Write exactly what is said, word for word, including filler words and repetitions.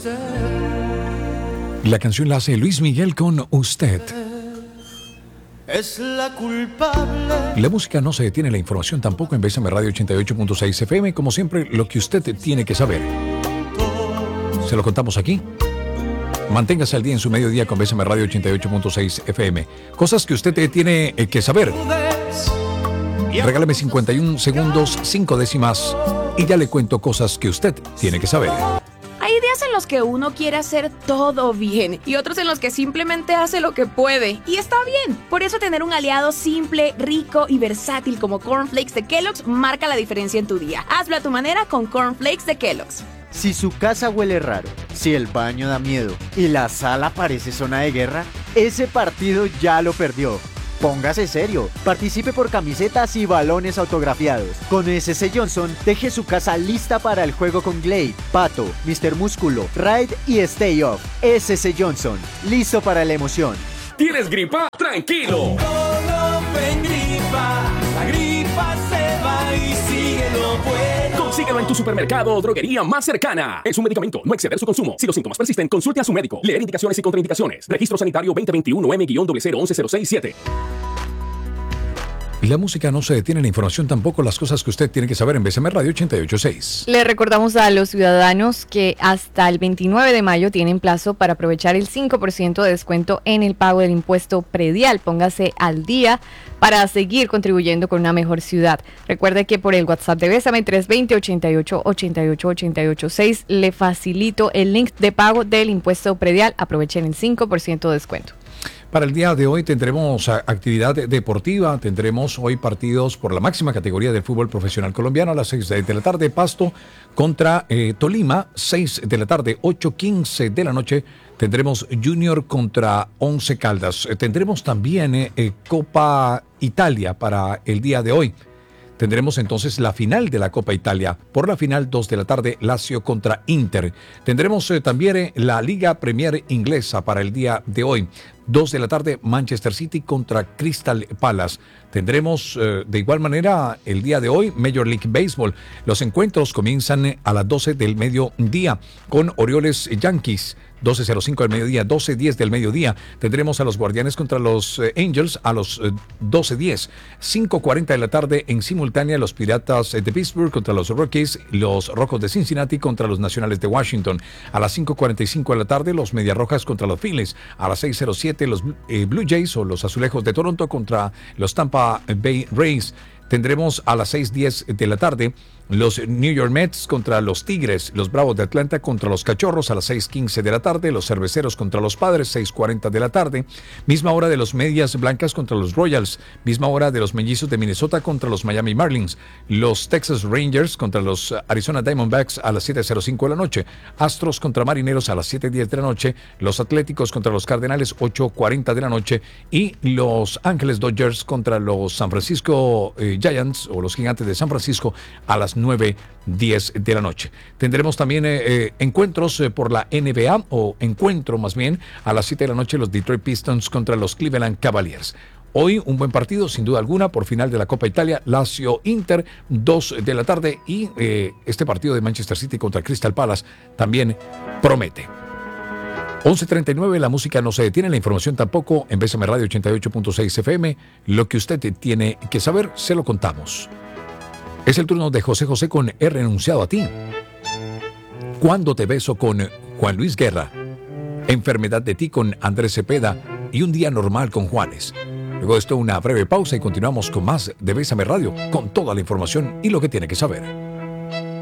La canción la hace Luis Miguel con Usted. Es la culpable. La música no se detiene, la información tampoco en B S M Radio ochenta y ocho punto seis F M. Como siempre, lo que usted tiene que saber. Se lo contamos aquí. Manténgase al día en su mediodía con B S M Radio ochenta y ocho punto seis F M. Cosas que usted tiene que saber. Regálame cincuenta y un segundos, cinco décimas y ya le cuento cosas que usted tiene que saber. Hay días en los que uno quiere hacer todo bien y otros en los que simplemente hace lo que puede. Y está bien. Por eso tener un aliado simple, rico y versátil como Corn Flakes de Kellogg's marca la diferencia en tu día. Hazlo a tu manera con Corn Flakes de Kellogg's. Si su casa huele raro, si el baño da miedo y la sala parece zona de guerra, ese partido ya lo perdió. Póngase serio, participe por camisetas y balones autografiados. Con S C Johnson, deje su casa lista para el juego con Glade, Pato, mister Músculo, Ride y Stay Off. S C Johnson, listo para la emoción. ¿Tienes gripa? ¡Tranquilo! La gripa se va y sigue lo bueno. Consíguelo en tu supermercado o droguería más cercana. Es un medicamento, no exceder su consumo. Si los síntomas persisten, consulte a su médico. Leer indicaciones y contraindicaciones. Registro sanitario veinte veintiuno M cero cero once cero seis siete. Y la música no se detiene, la información tampoco, las cosas que usted tiene que saber en B S M Radio ochenta y ocho punto seis. Le recordamos a los ciudadanos que hasta el veintinueve de mayo tienen plazo para aprovechar el cinco por ciento de descuento en el pago del impuesto predial. Póngase al día para seguir contribuyendo con una mejor ciudad. Recuerde que por el WhatsApp de B S M tres dos cero, ochenta y ocho, ochenta y ocho, ochenta y ocho seis le facilito el link de pago del impuesto predial. Aprovechen el cinco por ciento de descuento. Para el día de hoy tendremos actividad deportiva, tendremos hoy partidos por la máxima categoría del fútbol profesional colombiano a las seis de la tarde, Pasto contra eh, Tolima, seis de la tarde, ocho quince de la noche, tendremos Junior contra Once Caldas, eh, tendremos también eh, eh, Copa Italia para el día de hoy. Tendremos entonces la final de la Copa Italia. Por la final, dos de la tarde, Lazio contra Inter. Tendremos eh, también eh, la Liga Premier Inglesa para el día de hoy. dos de la tarde, Manchester City contra Crystal Palace. Tendremos eh, de igual manera el día de hoy Major League Baseball. Los encuentros comienzan eh, a las doce del mediodía con Orioles Yankees. doce cero cinco del mediodía, doce diez del mediodía. Tendremos a los Guardianes contra los eh, Angels a los eh, doce diez. cinco cuarenta de la tarde en simultánea los Piratas de Pittsburgh contra los Rockies, los Rojos de Cincinnati contra los Nacionales de Washington. A las cinco cuarenta y cinco de la tarde los Medias Rojas contra los Phillies. A las seis cero siete los eh, Blue Jays o los Azulejos de Toronto contra los Tampa Bay Rays. Tendremos a las seis diez de la tarde los New York Mets contra los Tigres, los Bravos de Atlanta contra los Cachorros a las seis quince de la tarde, los Cerveceros contra los Padres, seis cuarenta de la tarde, misma hora de los Medias Blancas contra los Royals, misma hora de los Mellizos de Minnesota contra los Miami Marlins, los Texas Rangers contra los Arizona Diamondbacks a las siete cero cinco de la noche, Astros contra Marineros a las siete diez de la noche, los Atléticos contra los Cardenales ocho cuarenta de la noche y los Ángeles Dodgers contra los San Francisco eh, Giants o los Gigantes de San Francisco a las nueve diez de la noche. Tendremos también eh, eh, encuentros eh, por la N B A o encuentro más bien a las siete de la noche los Detroit Pistons contra los Cleveland Cavaliers. Hoy un buen partido sin duda alguna por final de la Copa Italia, Lazio Inter, dos de la tarde y eh, este partido de Manchester City contra Crystal Palace también promete. once treinta y nueve, la música no se detiene, la información tampoco en B S M Radio ochenta y ocho punto seis F M. Lo que usted tiene que saber, se lo contamos. Es el turno de José José con He renunciado a ti. Cuando te beso con Juan Luis Guerra. Enfermedad de ti con Andrés Cepeda y Un día normal con Juanes. Luego de esto una breve pausa y continuamos con más de B S M Radio con toda la información y lo que tiene que saber.